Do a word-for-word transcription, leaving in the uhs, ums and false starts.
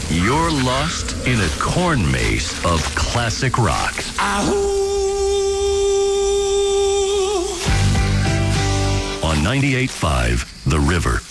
You're lost in a corn maze of classic rock. On ninety-eight point five, The River.